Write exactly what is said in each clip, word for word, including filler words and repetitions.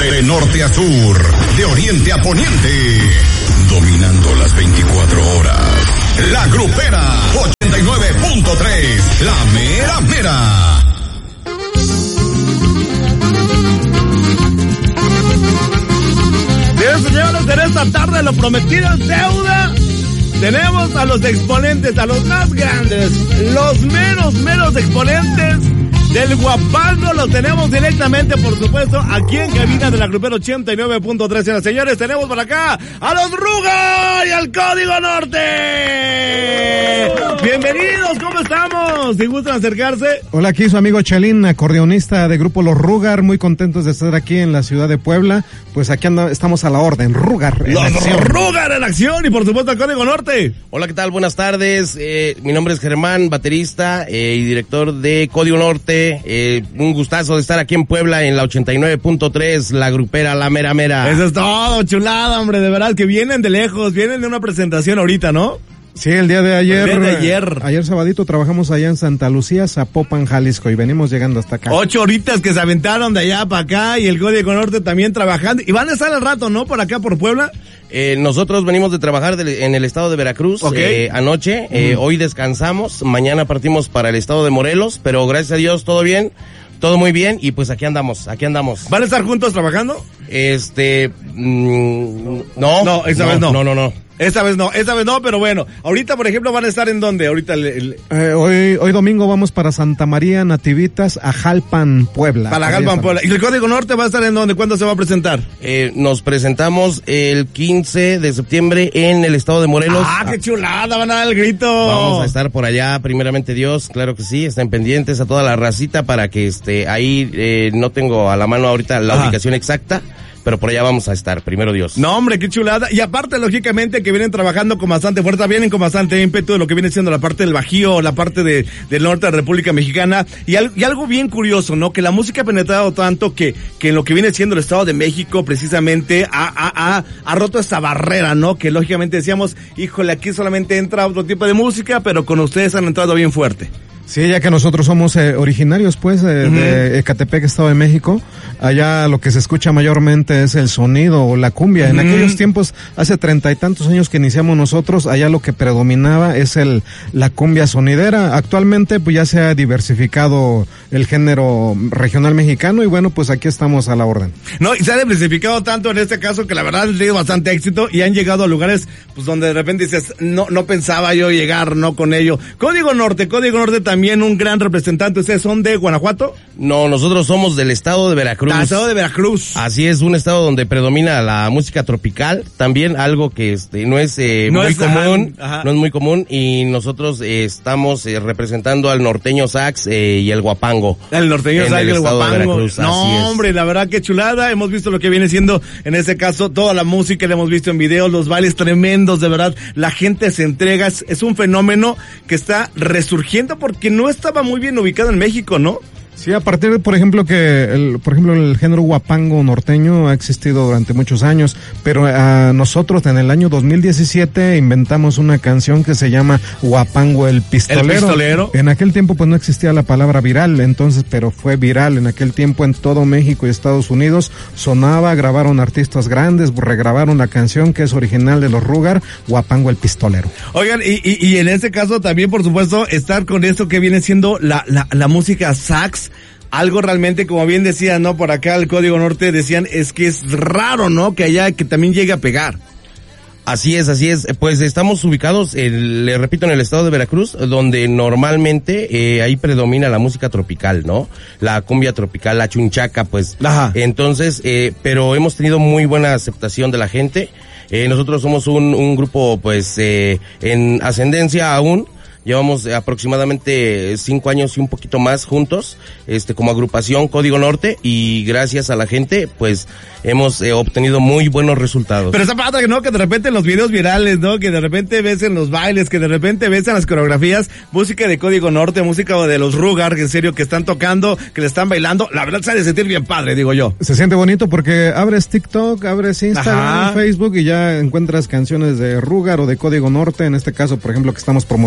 De norte a sur, de oriente a poniente, dominando las veinticuatro horas. La Grupera ochenta y nueve punto tres, la mera mera. Bien, señores, en esta tarde lo prometido es deuda. Tenemos a los exponentes, a los más grandes, los menos, menos exponentes del Huapango. Lo tenemos directamente, por supuesto, aquí en cabina de la Grupera ochenta y nueve punto tres. Señores, tenemos por acá a los Rugar y al Código Norte. Bienvenidos, ¿cómo estamos? Si gustan acercarse. Hola, aquí su amigo Chalín, acordeonista de grupo Los Rugar, muy contentos de estar aquí en la ciudad de Puebla. Pues aquí anda, estamos a la orden, Rugar en los acción. Rugar en acción y por supuesto el Código Norte. Hola, ¿qué tal? Buenas tardes. Eh, mi nombre es Germán, baterista eh, y director de Código Norte. Eh, un gustazo de estar aquí en Puebla en la ochenta y nueve punto tres, la Grupera, la mera mera. Eso es todo, chulada, hombre, de verdad que vienen de lejos, vienen de una presentación ahorita, ¿no? Sí, el día de ayer, el día de ayer, ayer sabadito trabajamos allá en Santa Lucía, Zapopan, Jalisco, y venimos llegando hasta acá. Ocho horitas que se aventaron de allá para acá y el Código Norte también trabajando. Y van a estar al rato, ¿no? Por acá, por Puebla. Eh, nosotros venimos de trabajar de, en el estado de Veracruz okay. eh, anoche, eh, mm. hoy descansamos, mañana partimos para el estado de Morelos, pero gracias a Dios todo bien. Todo muy bien y pues aquí andamos, aquí andamos. ¿Van a estar juntos trabajando? Este, mmm, no. No, esta no, vez no. No, no, no. Esta vez no, esta vez no, pero bueno. Ahorita, por ejemplo, ¿van a estar en dónde? Ahorita el... el... Eh, hoy, hoy domingo vamos para Santa María Nativitas, a Jalpan, Puebla. Para Jalpan, Puebla. ¿Y el Código Norte va a estar en dónde? ¿Cuándo se va a presentar? Eh, nos presentamos el quince de septiembre en el estado de Morelos. ¡Ah, qué chulada! Van a dar el grito. Vamos a estar por allá, primeramente Dios, claro que sí. Estén pendientes a toda la racita para que este ahí, eh, no tengo a la mano ahorita la Ajá. ubicación exacta, pero por allá vamos a estar, primero Dios. No, hombre, qué chulada. Y aparte, lógicamente, que vienen trabajando con bastante fuerza, vienen con bastante ímpetu de lo que viene siendo la parte del Bajío, la parte de, del norte de la República Mexicana. Y, al, y algo bien curioso, ¿no? Que la música ha penetrado tanto que, que en lo que viene siendo el Estado de México, precisamente, ha, ha, ha, ha roto esa barrera, ¿no? Que lógicamente decíamos, híjole, aquí solamente entra otro tipo de música, pero con ustedes han entrado bien fuerte. Sí, ya que nosotros somos eh, originarios, pues, eh, uh-huh. de Ecatepec, Estado de México, allá lo que se escucha mayormente es el sonido o la cumbia. Uh-huh. En aquellos tiempos, hace treinta y tantos años que iniciamos nosotros, allá lo que predominaba es el la cumbia sonidera. Actualmente, pues, ya se ha diversificado el género regional mexicano y bueno, pues aquí estamos a la orden. No, y se ha diversificado tanto en este caso que la verdad han tenido bastante éxito y han llegado a lugares, pues, donde de repente dices, no, no pensaba yo llegar, no con ello. Código Norte, Código Norte también. También un gran representante. ¿Ustedes son de Guanajuato? No, nosotros somos del estado de Veracruz. Del estado de Veracruz. Así es, un estado donde predomina la música tropical, también algo que este no es eh, no muy es, común, ajá, ajá. no es muy común y nosotros eh, estamos eh, representando al norteño sax eh, y el guapango. El norteño sax y el guapango. No, hombre, la verdad que chulada. Hemos visto lo que viene siendo, en ese caso, toda la música la hemos visto en videos, los bailes tremendos, de verdad. La gente se entrega, es, es un fenómeno que está resurgiendo porque no estaba muy bien ubicado en México, ¿no? Sí, a partir de, por ejemplo, que, el, por ejemplo, el género guapango norteño ha existido durante muchos años, pero a nosotros en el año dos mil diecisiete inventamos una canción que se llama Guapango el Pistolero. El Pistolero. En aquel tiempo pues no existía la palabra viral, entonces, pero fue viral en aquel tiempo en todo México y Estados Unidos, sonaba, grabaron artistas grandes, regrabaron la canción que es original de los Rugar, Guapango el Pistolero. Oigan, y, y, y en este caso también, por supuesto, estar con esto que viene siendo la, la, la música sax, algo realmente, como bien decían, ¿no? Por acá el Código Norte decían, es que es raro, ¿no? Que allá, que también llegue a pegar. Así es, así es. Pues estamos ubicados, el, le repito, en el estado de Veracruz, donde normalmente eh, ahí predomina la música tropical, ¿no? La cumbia tropical, la chunchaca, pues. Ajá. Entonces, eh, pero hemos tenido muy buena aceptación de la gente. Eh, nosotros somos un, un grupo, pues, eh, en ascendencia aún. Llevamos aproximadamente cinco años y un poquito más juntos, este, como agrupación Código Norte, y gracias a la gente, pues, hemos eh, obtenido muy buenos resultados. Pero esa pata, ¿no? Que de repente en los videos virales, ¿no? Que de repente ves en los bailes, que de repente ves en las coreografías, música de Código Norte, música de los Rugar, que en serio, que están tocando, que le están bailando, la verdad se ha de sentir bien padre, digo yo. Se siente bonito porque abres TikTok, abres Instagram, Ajá. Facebook y ya encuentras canciones de Rugar o de Código Norte, en este caso, por ejemplo, que estamos promocionando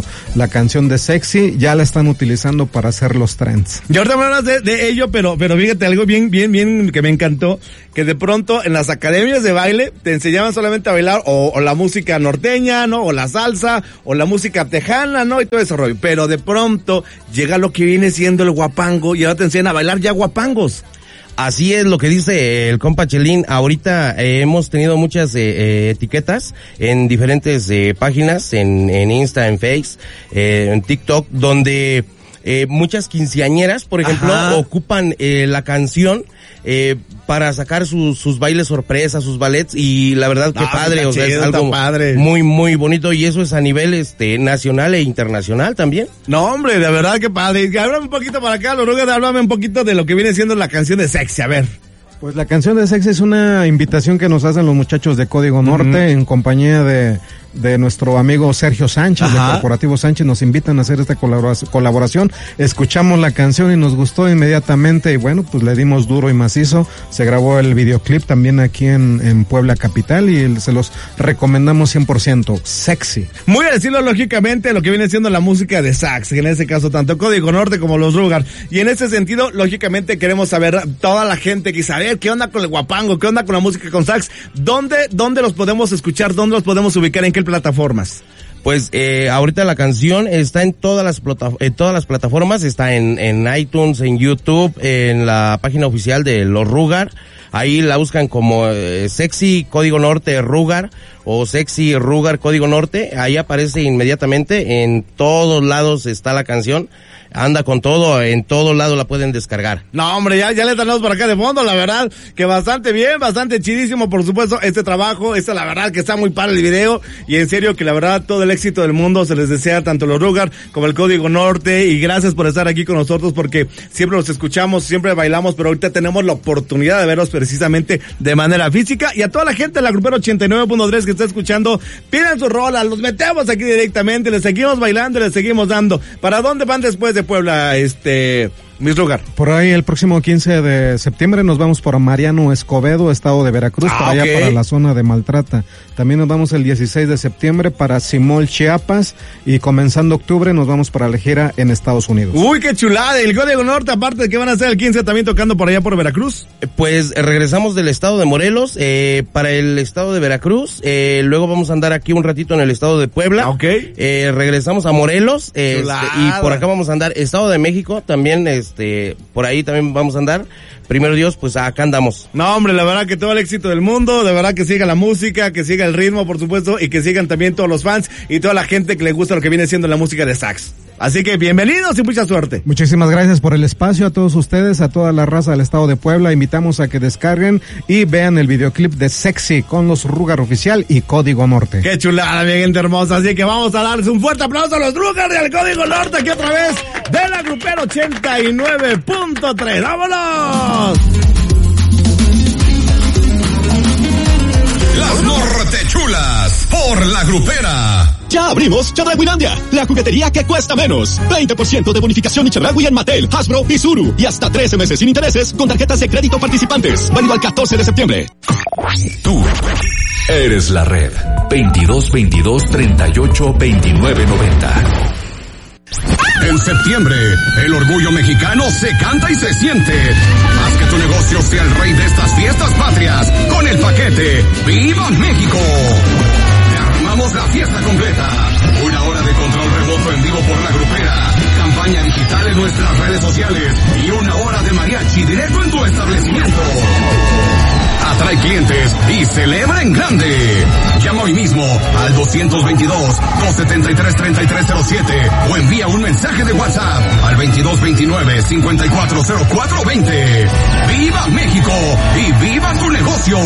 la canción de Sexy, ya la están utilizando para hacer los trends. Y ahorita me hablas de, de ello, pero, pero fíjate, algo bien, bien, bien que me encantó, que de pronto en las academias de baile te enseñaban solamente a bailar o, o la música norteña, ¿no? O la salsa, o la música tejana, ¿no? Y todo ese rollo. Pero de pronto llega lo que viene siendo el guapango y ahora te enseñan a bailar ya guapangos. Así es lo que dice el compa Chelín. Ahorita eh, hemos tenido muchas eh, eh, etiquetas en diferentes eh, páginas, en, en Insta, en Face, eh, en TikTok, donde eh, muchas quinceañeras, por ejemplo, Ajá. ocupan eh, la canción eh, para sacar sus, sus bailes sorpresa, sus ballets, y la verdad que ah, padre, o sea, chido, es algo padre. muy, muy bonito, y eso es a nivel este nacional e internacional también. No, hombre, de verdad que padre. Háblame un poquito para acá, Lorugar, háblame un poquito de lo que viene siendo la canción de Sexy, a ver. Pues la canción de Sexy es una invitación que nos hacen los muchachos de Código Norte, uh-huh. en compañía de de nuestro amigo Sergio Sánchez, Ajá. de Corporativo Sánchez. Nos invitan a hacer esta colaboración. Escuchamos la canción y nos gustó inmediatamente, y bueno, pues le dimos duro y macizo. Se grabó el videoclip también aquí en, en Puebla Capital, y el, se los recomendamos cien por ciento. Sexy. Muy al estilo, lógicamente, lo que viene siendo la música de Sax, en este caso tanto Código Norte como los Rugar. Y en ese sentido, lógicamente, queremos saber, toda la gente que saber qué onda con el guapango, qué onda con la música con Sax, dónde, dónde los podemos escuchar, dónde los podemos ubicar, en qué plataformas. Pues eh, ahorita la canción está en todas las plata- en todas las plataformas, está en, en iTunes, en YouTube, en la página oficial de los Rugar. Ahí la buscan como eh, Sexy Código Norte Rugar o Sexy Rugar Código Norte. Ahí aparece inmediatamente, en todos lados está la canción. Anda con todo, en todos lados la pueden descargar. No, hombre, ya, ya le tenemos por acá de fondo, la verdad, que bastante bien, bastante chidísimo, por supuesto, este trabajo, esta la verdad que está muy padre el video, y en serio que la verdad todo el éxito del mundo se les desea, tanto los Rugar como el Código Norte, y gracias por estar aquí con nosotros, porque siempre los escuchamos, siempre bailamos, pero ahorita tenemos la oportunidad de verlos precisamente de manera física. Y a toda la gente de la Grupera ochenta y nueve punto tres que está escuchando, pidan sus rolas, los metemos aquí directamente, les seguimos bailando, les seguimos dando. ¿Para dónde van después de Puebla, este, mis Rugar? Por ahí el próximo quince de septiembre nos vamos por Mariano Escobedo, estado de Veracruz, ah, para okay. allá para la zona de Maltrata. También nos vamos el dieciséis de septiembre para Simol, Chiapas, y comenzando octubre nos vamos para la gira en Estados Unidos. Uy, qué chulada. El Código Norte, aparte de que van a hacer el quince, también tocando por allá por Veracruz. Pues eh, regresamos del estado de Morelos eh, para el estado de Veracruz, eh, luego vamos a andar aquí un ratito en el estado de Puebla, okay. eh, regresamos a Morelos, eh, este, y por acá vamos a andar Estado de México también, este, por ahí también vamos a andar. Primero Dios, pues acá andamos. No, hombre, la verdad que todo el éxito del mundo, de verdad que siga la música, que siga el ritmo, por supuesto, y que sigan también todos los fans y toda la gente que le gusta lo que viene siendo la música de Sax. Así que bienvenidos y mucha suerte. Muchísimas gracias por el espacio a todos ustedes, a toda la raza del estado de Puebla. Invitamos a que descarguen y vean el videoclip de Sexy con los Rugar Oficial y Código Norte. Qué chulada, mi gente hermosa. Así que vamos a darles un fuerte aplauso a los Rugar del Código Norte, aquí otra vez de la Grupera ochenta y nueve punto tres. ¡Vámonos! Las Nortechulas por la Grupera. Ya abrimos Chedrauilandia, la juguetería que cuesta menos. veinte por ciento de bonificación en Chedraui en Mattel, Hasbro y Zuru. Y hasta trece meses sin intereses con tarjetas de crédito participantes. Válido al catorce de septiembre. Tú eres la red. veintidós veintidós treinta y ocho veintinueve noventa. En septiembre, el orgullo mexicano se canta y se siente. Haz que tu negocio sea el rey de estas fiestas patrias con el paquete ¡Viva México! Te armamos la fiesta completa. Una hora de control remoto en vivo por la Grupera. Campaña digital en nuestras redes sociales. Y una hora de mariachi directo en tu establecimiento. Atrae clientes y celebra en grande. Llama hoy mismo al dos dos dos, dos siete tres, tres tres cero siete o envía un mensaje de WhatsApp al veintidós veintinueve, cincuenta y cuatro cero cuatro veinte. ¡Viva México! ¡Y viva tu negocio!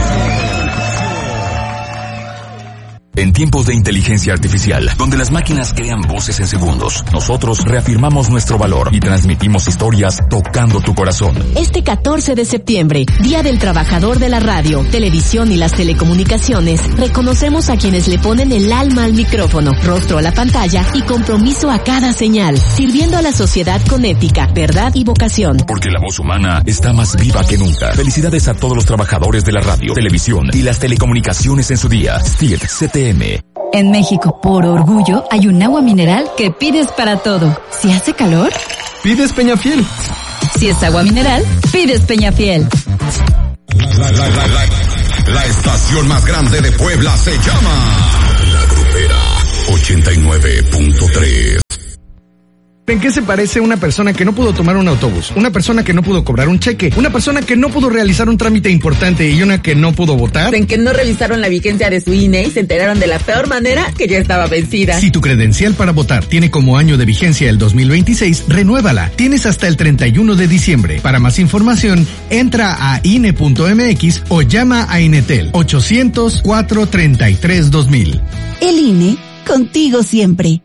En tiempos de inteligencia artificial, donde las máquinas crean voces en segundos, nosotros reafirmamos nuestro valor y transmitimos historias tocando tu corazón. Este catorce de septiembre, Día del Trabajador de la Radio, Televisión y las Telecomunicaciones, reconocemos a quienes le ponen el alma al micrófono, rostro a la pantalla y compromiso a cada señal, sirviendo a la sociedad con ética, verdad y vocación. Porque la voz humana está más viva que nunca. Felicidades a todos los trabajadores de la radio, televisión y las telecomunicaciones en su día. S T I R C T M. En México, por orgullo, hay un agua mineral que pides para todo. Si hace calor, pides Peñafiel. Si es agua mineral, pides Peñafiel. La, la, la, la, la, la estación más grande de Puebla se llama La Grupera ochenta y nueve punto tres. ¿En qué se parece una persona que no pudo tomar un autobús? Una persona que no pudo cobrar un cheque, una persona que no pudo realizar un trámite importante y una que no pudo votar. En que no revisaron la vigencia de su I N E y se enteraron de la peor manera que ya estaba vencida. Si tu credencial para votar tiene como año de vigencia el dos mil veintiséis, renuévala. Tienes hasta el treinta y uno de diciembre. Para más información, entra a I N E punto M X o llama a Inetel ochocientos, cuatrocientos treinta y tres, dos mil. El I N E, contigo siempre.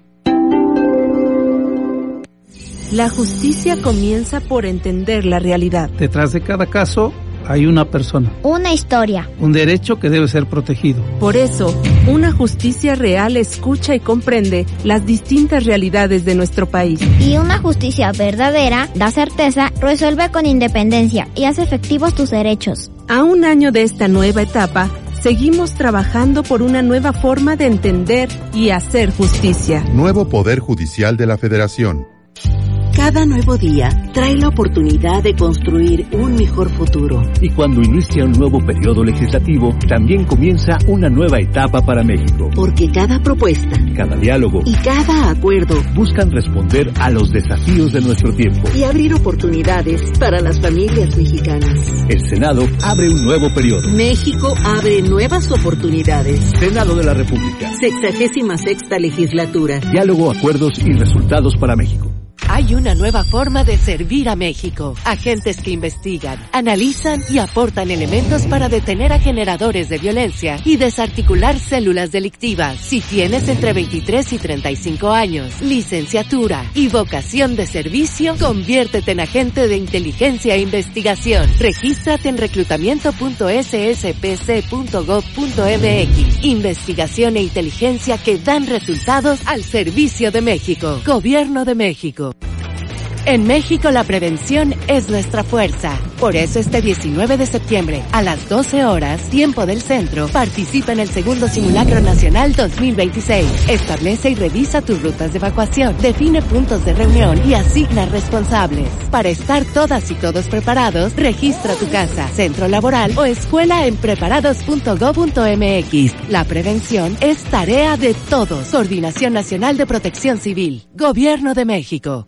La justicia comienza por entender la realidad. Detrás de cada caso hay una persona. Una historia. Un derecho que debe ser protegido. Por eso, una justicia real escucha y comprende las distintas realidades de nuestro país. Y una justicia verdadera da certeza, resuelve con independencia y hace efectivos tus derechos. A un año de esta nueva etapa, seguimos trabajando por una nueva forma de entender y hacer justicia. Nuevo Poder Judicial de la Federación. Cada nuevo día trae la oportunidad de construir un mejor futuro. Y cuando inicia un nuevo periodo legislativo, también comienza una nueva etapa para México. Porque cada propuesta, cada diálogo y cada acuerdo buscan responder a los desafíos de nuestro tiempo y abrir oportunidades para las familias mexicanas. El Senado abre un nuevo periodo. México abre nuevas oportunidades. Senado de la República. Sexagésima sexta legislatura. Diálogo, acuerdos y resultados para México. Hay una nueva forma de servir a México. Agentes que investigan, analizan y aportan elementos para detener a generadores de violencia y desarticular células delictivas. Si tienes entre veintitrés y treinta y cinco años, licenciatura y vocación de servicio, conviértete en agente de inteligencia e investigación. Regístrate en reclutamiento punto s s p c punto gov punto m x. Investigación e inteligencia que dan resultados al servicio de México. Gobierno de México. En México la prevención es nuestra fuerza. Por eso este diecinueve de septiembre, a las doce horas, tiempo del centro, participa en el segundo Simulacro Nacional dos mil veintiséis. Establece y revisa tus rutas de evacuación, define puntos de reunión y asigna responsables. Para estar todas y todos preparados, registra tu casa, centro laboral o escuela en preparados punto gov punto m x. La prevención es tarea de todos. Coordinación Nacional de Protección Civil. Gobierno de México.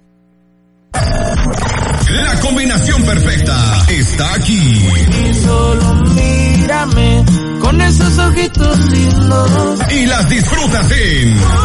La combinación perfecta está aquí. Y solo mírame con esos ojitos lindos. Y las disfrutas en